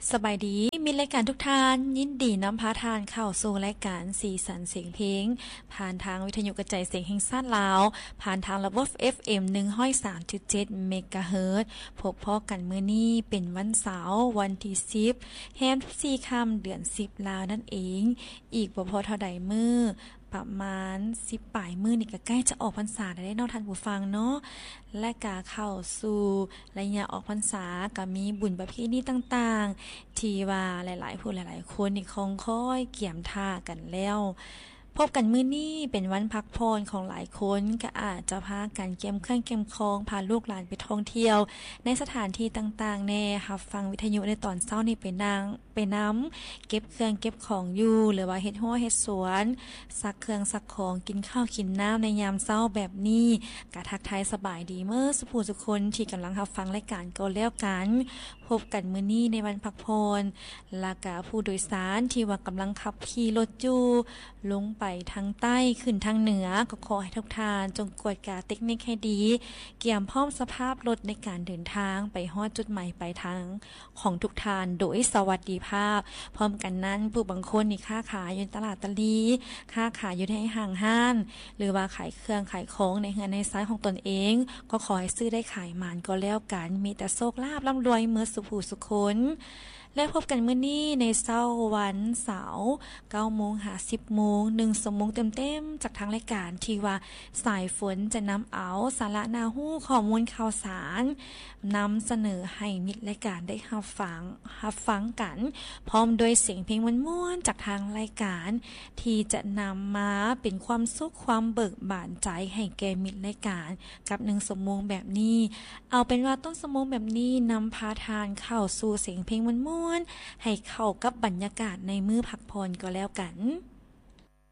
สบายดีมีรายการทุกท่านยินดีนำพาทานเข้าสู่รายการสีสันเสียงเพลงผ่านทางวิทยุกระจายเสียงแห่งชาติลาวผ่านทางระบบ FM 103.7เมกะเฮิรตซ์พบพอกันมื้อนี้เป็นวันเสาร์วันที่10แรม14ค่ำเดือน10ลาวนั่นเองอีกบ่พอเท่าใดมื้อประมาณ10ปลายมื้อนี่ก็ใกล้จะออกพรรษาได้เนาะท่านผู้ฟังเนาะและกาเข้าสู่ระยะออกพรรษาก็มีบุญประเพณีต่างๆที่ว่าหลายๆผู้หลายๆคนนี่คงค่อยเกี่ยมท่ากันแล้วพบกันมื้อนี้เป็นวันพักผ่อนของหลายคนก็อาจจะพากันเก็บเครื่องเก็บของพาลูกหลานไปท่องเที่ยวในสถานที่ต่างๆแน่รับฟังวิทยุในตอนเช้านี่ไปน้ำเก็บเครื่องเก็บของอยู่หรือว่าเฮ็ดหัวเฮ็ดสวนซักเครื่องซักของกินข้าวกินน้ำในยามเช้าแบบนี้ก็ทักทายสบายดีเมื่อสุภูสุคนที่กำลังรับฟังรายการก็แล้วกันพบกันมื้อนี้ในวันพักผ่อนและก็ผู้โดยสารที่ว่ากำลังขับขี่รถอยู่ลงไปทางใต้ขึ้นทางเหนือก็ขอให้ทุกท่านจงกวดกาเทคนิคให้ดีเกี่ยมพร้อมสภาพรถในการเดินทางไปฮอดจุดหมายปลายทางของทุกท่านโดยสวัสดิภาพพร้อมกันนั้นผู้บางคนนี่ค้าขายอยู่ตลาดตะลีค้าขายอยู่ในห้างห้านหรือว่าขายเครื่องขายของในเฮือนในซ้ายของตนเองก็ขอให้ซื้อได้ขายหมานก็แล้วกันมีแต่โชคลาภร่ำรวยเมื่อสุภูสุคนและพบกันมื้อนี้ในเช้าวันเสาร์ 9:50 น. 1 ชั่วโมงเต็มๆจากทางรายการที่ว่าสายฝนจะนำเอาสาระนาฮู้ข้อมูลข่าวสารนำเสนอให้มิตรรายการได้รับฟังกันพร้อมด้วยเสียงเพลงม่วนๆจากทางรายการที่จะนำมาเป็นความสุขความเบิกบานใจให้แก่มิตรรายการกับ1ชั่วโมงแบบนี้เอาเป็นว่าต้นชั่วโมงแบบนี้นำพาทานเข้าสู่เสียงเพลงม่วนๆให้เข้ากับบรรยากาศในมื้อพักผ่อนก็แล้วกัน